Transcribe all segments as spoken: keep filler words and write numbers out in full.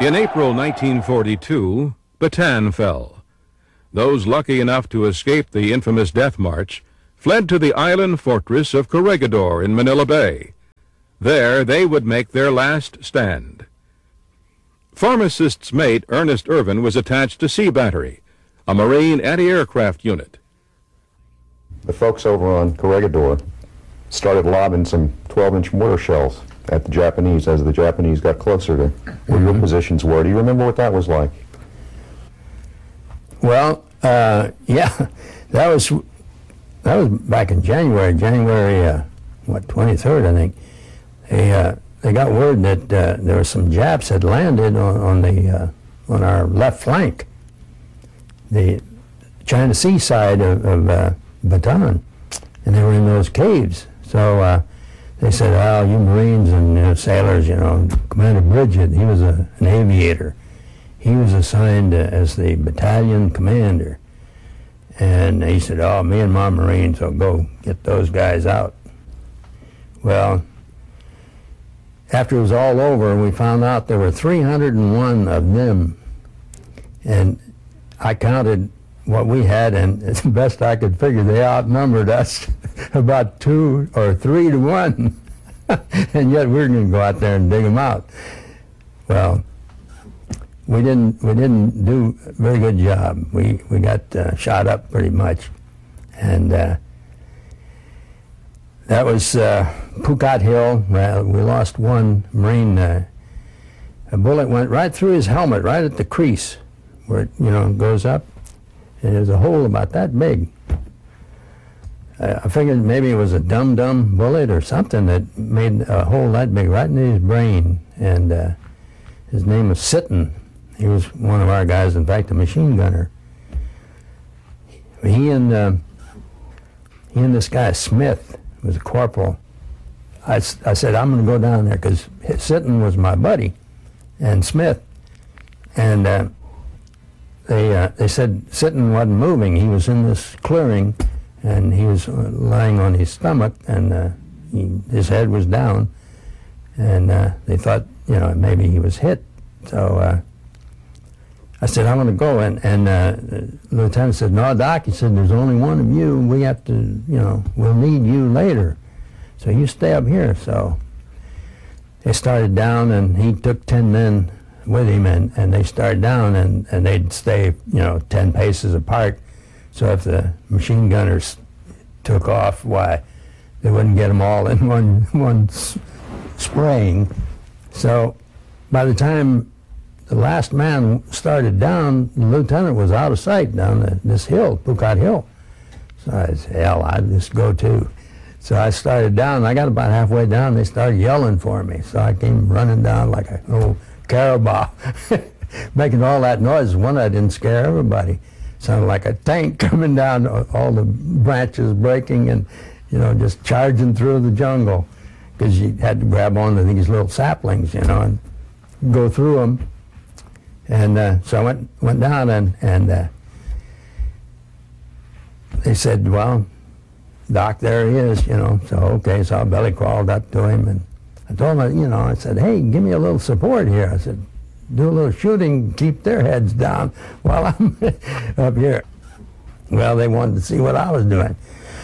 In April nineteen forty-two, Bataan fell. Those lucky enough to escape the infamous Death March fled to the island fortress of Corregidor in Manila Bay. There they would make their last stand. Pharmacist's mate Ernest Irvin was attached to Sea Battery, a Marine anti-aircraft unit. The folks over on Corregidor started lobbing some twelve-inch mortar shells at the Japanese as the Japanese got closer to where mm-hmm. your positions were. Do you remember what that was like? Well, uh, yeah, that was that was back in January, January, uh, what, twenty-third, I think. They uh, they got word that uh, there were some Japs had landed on, on the uh, on our left flank, the China Sea side of, of uh, Bataan, and they were in those caves. So uh, they said, "Oh, you Marines and you know, sailors, you know, Commander Bridget, he was a, an aviator. He was assigned uh, as the battalion commander." And he said, "Oh, me and my Marines will go get those guys out." Well, after it was all over, we found out there were three hundred and one of them. And I counted what we had, and the best I could figure, they outnumbered us about two or three to one. And yet we were going to go out there and dig them out. Well, we didn't we didn't do a very good job. We we got uh, shot up pretty much, and uh, that was uh, Pucat Hill. Well, we lost one Marine. Uh, a bullet went right through his helmet, right at the crease, where it you know goes up, and there's a hole about that big. Uh, I figured maybe it was a dum-dum bullet or something that made a hole that big right in his brain, and uh, his name was Sitten. He was one of our guys, in fact, a machine gunner. He and uh, he and this guy Smith was a corporal. I, I said, I'm going to go down there because Sitten was my buddy, and Smith. And uh, they uh, they said Sitten wasn't moving. He was in this clearing, and he was lying on his stomach, and uh, he, his head was down. And uh, they thought, you know, maybe he was hit. So. Uh, I said, I'm going to go, and, and uh, the lieutenant said, no, Doc, he said, there's only one of you, we have to, you know, we'll need you later, so you stay up here. So they started down, and he took ten men with him, and, and they started down, and, and they'd stay, you know, ten paces apart, so if the machine gunners took off, why, they wouldn't get them all in one, one s- spraying. So by the time the last man started down, the lieutenant was out of sight down the, this hill, Pucat Hill. So I said, hell, I'd just go too. So I started down. I got about halfway down. They started yelling for me. So I came running down like a little carabao, making all that noise. One, I didn't scare everybody. Sounded like a tank coming down, all the branches breaking and, you know, just charging through the jungle. Because you had to grab onto these little saplings, you know, and go through them. And uh, so I went went down, and, and uh, they said, well, Doc, there he is, you know. So, okay, so I belly crawled up to him, and I told him, you know, I said, hey, give me a little support here. I said, do a little shooting, keep their heads down while I'm up here. Well, they wanted to see what I was doing.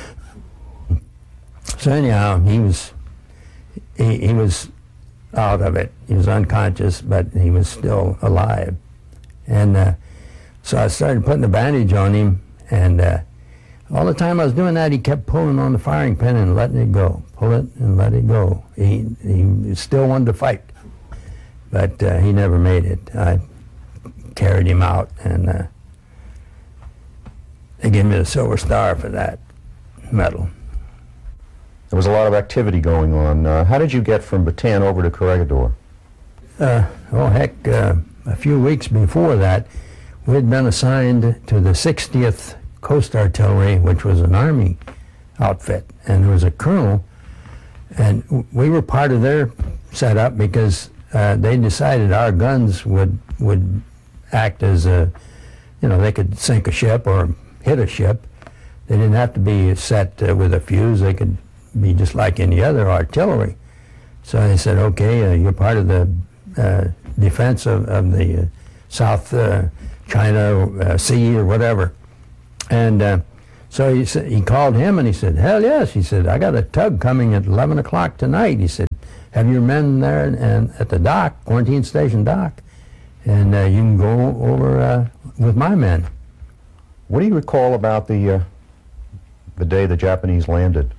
So anyhow, he was, he, he was out of it. He was unconscious, but he was still alive. And uh, so I started putting a bandage on him, and uh, all the time I was doing that, he kept pulling on the firing pin and letting it go. Pull it and let it go. He, he still wanted to fight, but uh, he never made it. I carried him out, and uh, they gave me the Silver Star for that medal. There was a lot of activity going on. Uh, how did you get from Bataan over to Corregidor? Uh, oh, heck, uh, a few weeks before that, we had been assigned to the sixtieth Coast Artillery, which was an Army outfit, and there was a colonel, and we were part of their setup because uh, they decided our guns would would act as a, you know, they could sink a ship or hit a ship. They didn't have to be set uh, with a fuse. They could be just like any other artillery. So they said, okay, uh, you're part of the uh, defense of, of the uh, South uh, China uh, Sea or whatever. And uh, so he said, he called him and he said, hell yes. He said, I got a tug coming at eleven o'clock tonight. He said, have your men there and, and at the dock, quarantine station dock, and uh, you can go over uh, with my men. What do you recall about the uh, the day the Japanese landed?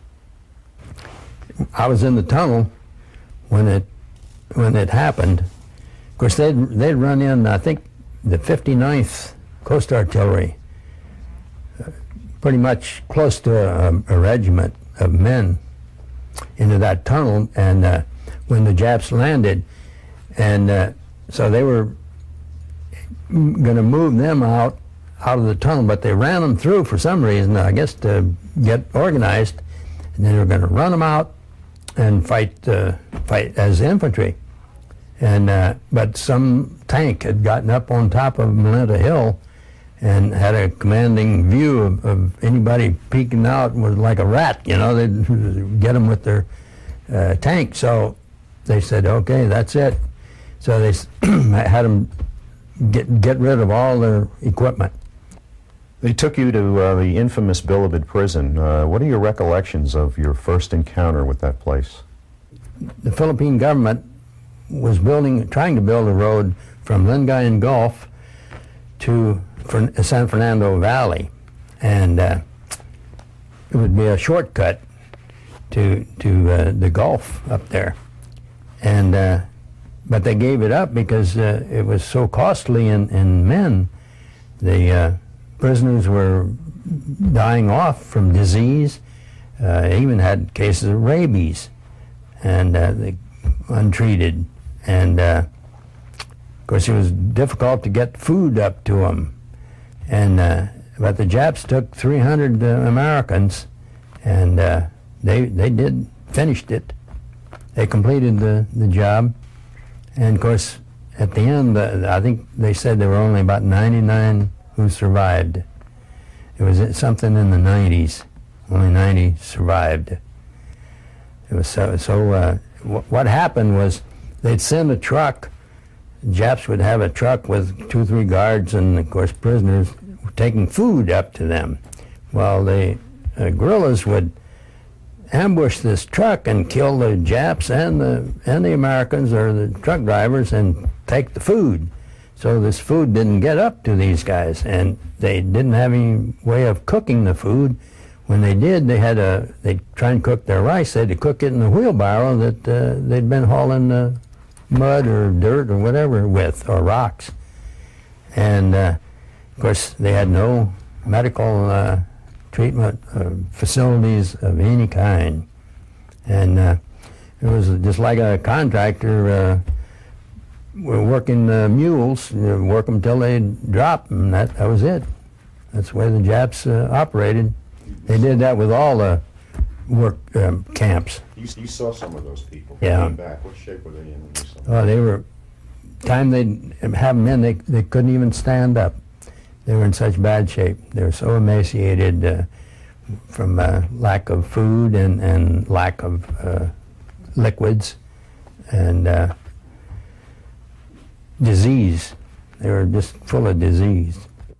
I was in the tunnel when it when it happened. Of course, they'd they'd run in, I think, the fifty-ninth Coast Artillery, uh, pretty much close to a, a regiment of men into that tunnel, and uh, when the Japs landed, and uh, so they were going to move them out out of the tunnel, but they ran them through for some reason, I guess to get organized, and then they were going to run them out and fight uh, fight as infantry. And uh, but some tank had gotten up on top of Melinda Hill and had a commanding view of, of anybody peeking out. Was like a rat, you know. They'd get them with their uh, tank. So they said, "Okay, that's it." So they had them get get rid of all their equipment. They took you to uh, the infamous Bilibid prison. Uh, what are your recollections of your first encounter with that place? The Philippine government was building, trying to build a road from Lingayen Gulf to San Fernando Valley, and uh, it would be a shortcut to to uh, the Gulf up there. And uh, but they gave it up because uh, it was so costly in, in men. The uh, prisoners were dying off from disease. Uh, even had cases of rabies, and uh, they untreated. And uh, of course, it was difficult to get food up to them. And uh, but the Japs took three hundred uh, Americans, and uh, they they did finished it. They completed the the job, and of course, at the end, uh, I think they said there were only about ninety-nine who survived. It was something in the nineties. Only ninety survived. It was so. so uh, w what happened was they'd send a truck. The Japs would have a truck with two, three guards, and of course prisoners taking food up to them. While the uh, guerrillas would ambush this truck and kill the Japs and the and the Americans or the truck drivers and take the food. So this food didn't get up to these guys, and they didn't have any way of cooking the food. When they did, they had a they'd try and cook their rice. They had to cook it in the wheelbarrow that uh, they'd been hauling uh, mud or dirt or whatever with, or rocks. And uh, of course, they had no medical uh, treatment uh, facilities of any kind, and uh, it was just like a contractor. Uh, We're working uh, mules, you know, work them till they drop, and that, that was it. That's the way the Japs uh, operated. They did that with all the work um, camps. You, you saw some of those people. Yeah. Came back. What shape were they in when you saw them? Oh, they were, time they'd have them in, they, they couldn't even stand up. They were in such bad shape. They were so emaciated uh, from uh, lack of food and, and lack of uh, liquids and uh, disease. They were just full of disease.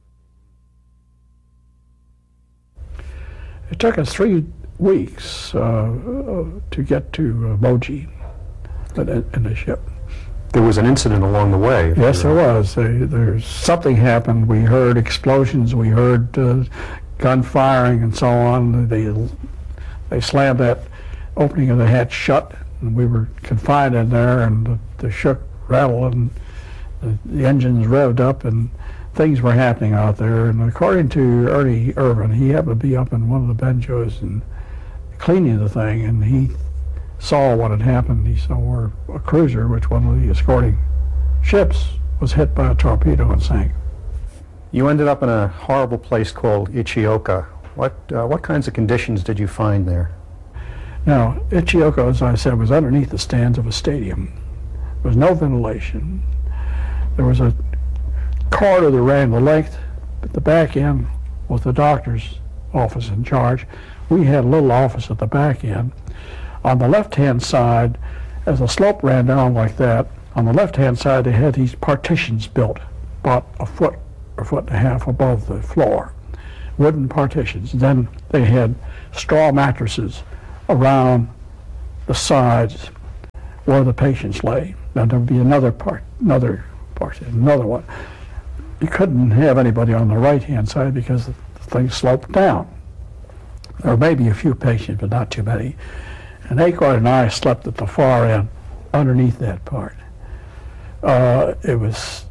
It took us three weeks uh, to get to uh, Moji in the ship. There was an incident along the way. Yes, there was. They, there's something happened. We heard explosions. We heard uh, gun firing and so on. They they slammed that opening of the hatch shut, and we were confined in there, and the, the ship rattled, and the, the engines revved up, and things were happening out there. And according to Ernie Irvin, he happened to be up in one of the benjos and cleaning the thing, and he saw what had happened. He saw where a cruiser, which one of the escorting ships, was hit by a torpedo and sank. You ended up in a horrible place called Ichioka. What uh, what kinds of conditions did you find there? Now, Ichioka, as I said, was underneath the stands of a stadium. There was no ventilation. There was a corridor that ran the length, at the back end was the doctor's office in charge. We had a little office at the back end. On the left-hand side, as the slope ran down like that, On the left-hand side, they had these partitions built, about a foot or foot and a half above the floor, wooden partitions. Then they had straw mattresses around the sides where the patients lay. Now there'd be another part, another part, another one. You couldn't have anybody on the right-hand side because the thing sloped down. There may be a few patients, but not too many. And Acorn and I slept at the far end, underneath that part. Uh, it was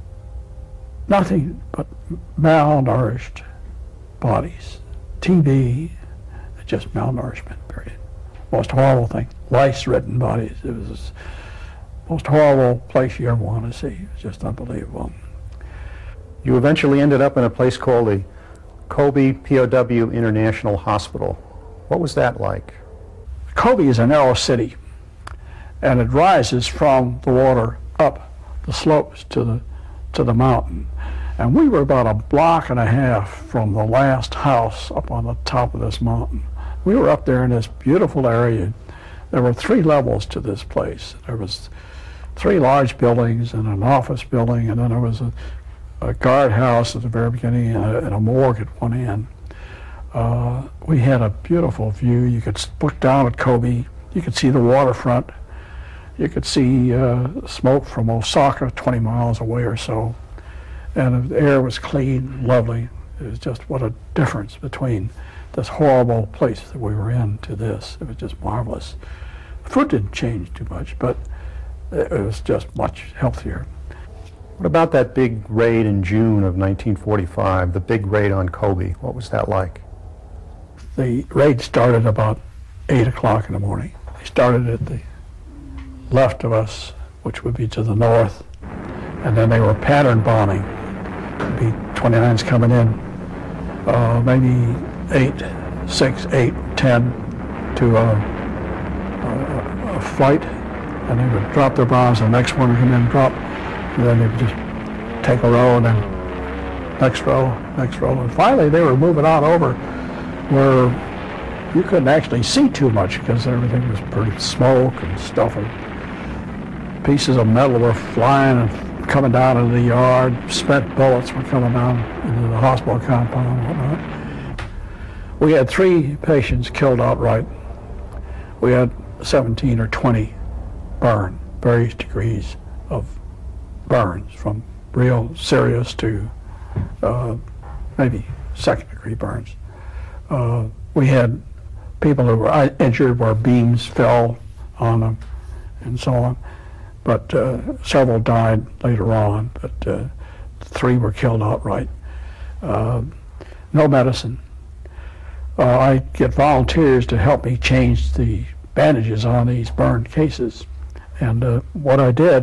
nothing but malnourished bodies. T B, just malnourishment, period. Most horrible thing. Lice-ridden bodies. It was the most horrible place you ever want to see. It was just unbelievable. You eventually ended up in a place called the Kobe P O W International Hospital. What was that like? Kobe is a narrow city, and it rises from the water up the slopes to the to the mountain. And we were about a block and a half from the last house up on the top of this mountain. We were up there in this beautiful area. There were three levels to this place. There was three large buildings and an office building, and then there was a, a guardhouse at the very beginning and a, and a morgue at one end. Uh, we had a beautiful view. You could look down at Kobe. You could see the waterfront. You could see uh, smoke from Osaka, twenty miles away or so. And the air was clean, lovely. It was just what a difference between this horrible place that we were in to this. It was just marvelous. The food didn't change too much, but it was just much healthier. What about that big raid in June of nineteen forty-five, the big raid on Kobe? What was that like? The raid started about eight o'clock in the morning. They started at the left of us, which would be to the north, and then they were pattern bombing. There'd be twenty-nines coming in, uh, maybe eight, six, eight, ten to a, a, a flight, and they would drop their bombs, and the next one would come in and drop, and then they would just take a row, and then next row, next row, and finally they were moving on over where you couldn't actually see too much because everything was pretty smoke and stuff, and pieces of metal were flying and coming down into the yard. Spent bullets were coming down into the hospital compound and whatnot. We had three patients killed outright. We had seventeen or twenty burned, various degrees of burns, from real serious to uh, maybe second degree burns. Uh, we had people who were injured where beams fell on them and so on, but uh, several died later on, but uh, three were killed outright. Uh, no medicine. Uh, I get volunteers to help me change the bandages on these burned cases, and uh, what I did,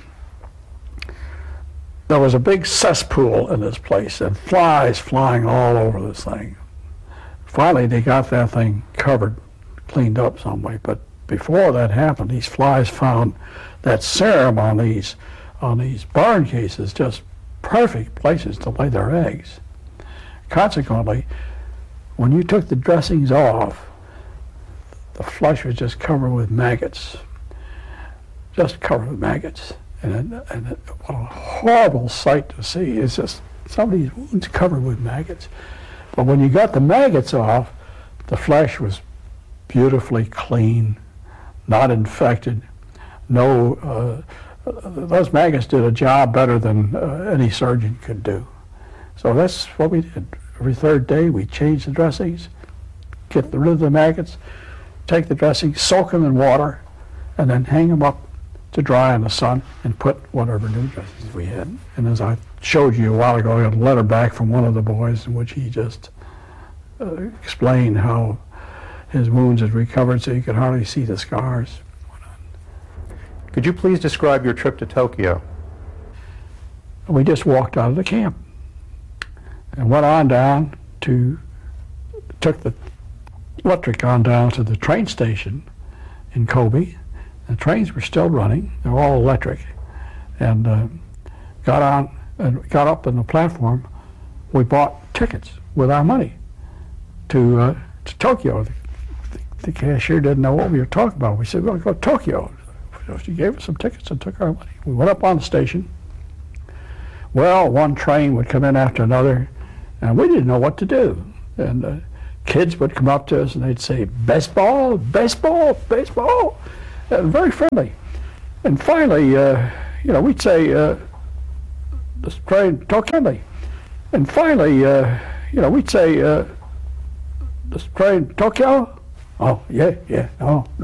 there was a big cesspool in this place and flies flying all over this thing. Finally, they got that thing covered, cleaned up some way. But before that happened, these flies found that serum on these on these burn cases just perfect places to lay their eggs. Consequently, when you took the dressings off, the flesh was just covered with maggots, just covered with maggots. And, it, and it, what a horrible sight to see. It's just some of these wounds covered with maggots. But when you got the maggots off, the flesh was beautifully clean, not infected. No, uh, those maggots did a job better than uh, any surgeon could do. So that's what we did. Every third day we changed the dressings, get rid of the maggots, take the dressings, soak them in water, and then hang them up to dry in the sun and put whatever new dressings we had. And as I showed you a while ago, I got a letter back from one of the boys in which he just uh, explained how his wounds had recovered so you could hardly see the scars. Could you please describe your trip to Tokyo? We just walked out of the camp and went on down to, took the electric on down to the train station in Kobe. The trains were still running. They were all electric. And uh, got on and got up on the platform. We bought tickets with our money to uh, to Tokyo. The, the, the cashier didn't know what we were talking about. We said, we'll go to Tokyo. So she gave us some tickets and took our money. We went up on the station. Well, one train would come in after another, and we didn't know what to do. And uh, kids would come up to us and they'd say, baseball, baseball, baseball. Uh, very friendly. And finally, uh, you know, we'd say, uh, this train, talk friendly. And finally, uh, you know, we'd say, uh, this train, Tokyo? Oh, yeah, yeah, oh, no.